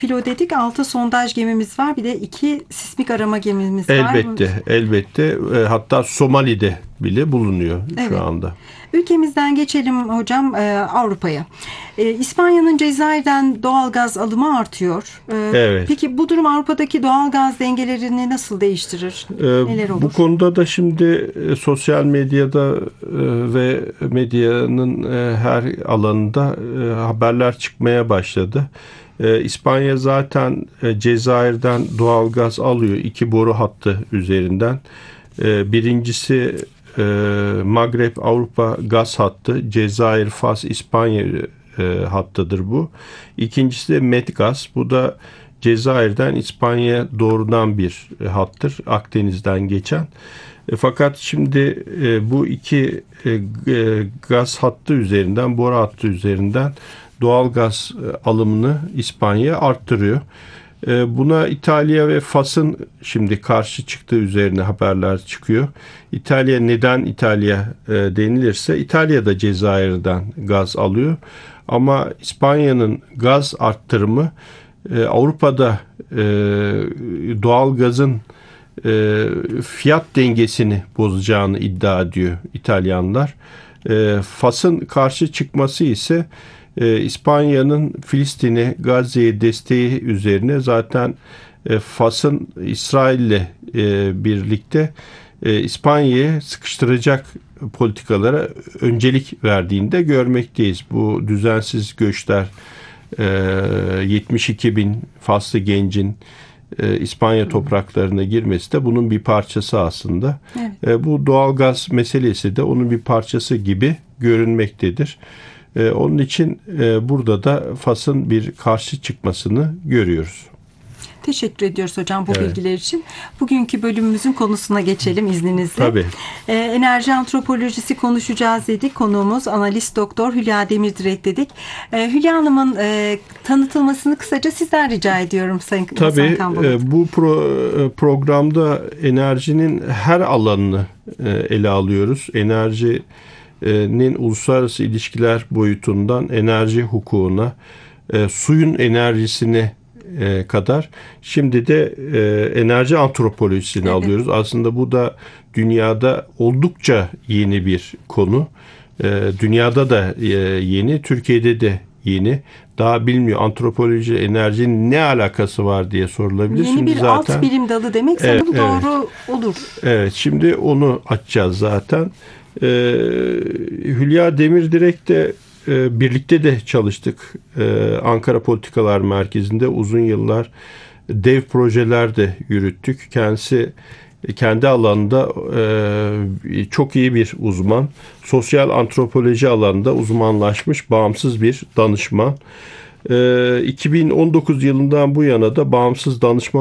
Filo dedik, 6 sondaj gemimiz var. Bir de 2 sismik arama gemimiz var. Elbette. Hatta Somali'de bile bulunuyor şu anda. Ülkemizden geçelim hocam Avrupa'ya. İspanya'nın Cezayir'den doğal gaz alımı artıyor. Evet. Peki bu durum Avrupa'daki doğal gaz dengelerini nasıl değiştirir? Neler olur? Bu konuda da şimdi sosyal medyada ve medyanın her alanında haberler çıkmaya başladı. İspanya zaten Cezayir'den doğal gaz alıyor 2 boru hattı üzerinden. Birincisi Magreb Avrupa gaz hattı, Cezayir, Fas, İspanya hattıdır bu. İkincisi de Medgaz. Bu da Cezayir'den İspanya'ya doğrudan bir hattır, Akdeniz'den geçen. Fakat şimdi bu 2 gaz hattı üzerinden, boru hattı üzerinden doğal gaz alımını İspanya arttırıyor. Buna İtalya ve Fas'ın şimdi karşı çıktığı üzerine haberler çıkıyor. Neden İtalya denilirse, İtalya da Cezayir'den gaz alıyor. Ama İspanya'nın gaz arttırımı Avrupa'da doğal gazın fiyat dengesini bozacağını iddia ediyor İtalyanlar. Fas'ın karşı çıkması ise İspanya'nın Filistin'e, Gazze'ye desteği üzerine zaten Fas'ın İsrail'le birlikte İspanya'yı sıkıştıracak politikalara öncelik verdiğini de görmekteyiz. Bu düzensiz göçler, 72 bin Faslı gencin İspanya topraklarına girmesi de bunun bir parçası aslında. Evet. Bu doğalgaz meselesi de onun bir parçası gibi görünmektedir. Onun için burada da Fas'ın bir karşı çıkmasını görüyoruz. Teşekkür ediyoruz hocam bu bilgiler için. Bugünkü bölümümüzün konusuna geçelim izninizle. Tabii. Enerji antropolojisi konuşacağız dedik. Konuğumuz analist doktor Hülya Demirdirek dedik. Hülya Hanım'ın tanıtılmasını kısaca sizden rica ediyorum Sayın Kanbalat. Bu programda enerjinin her alanını ele alıyoruz. Enerjinin uluslararası ilişkiler boyutundan enerji hukukuna, suyun enerjisine kadar. Şimdi de enerji antropolojisini alıyoruz. Aslında bu da dünyada oldukça yeni bir konu. Dünyada da yeni, Türkiye'de de yeni. Daha bilmiyor antropoloji, enerjinin ne alakası var diye sorulabilir. Yeni şimdi bir zaten, alt bilim dalı demek sanırım doğru olur. Evet, şimdi onu açacağız zaten. Hülya Demirdirek de birlikte de çalıştık. Ankara Politikalar Merkezi'nde uzun yıllar dev projeler de yürüttük. Kendisi kendi alanında çok iyi bir uzman. Sosyal antropoloji alanında uzmanlaşmış bağımsız bir danışman. 2019 yılından bu yana da bağımsız danışman